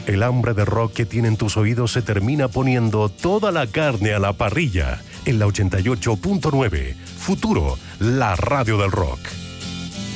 El hambre de rock que tienen tus oídos se termina poniendo toda la carne a la parrilla. En la 88.9, Futuro, la radio del rock.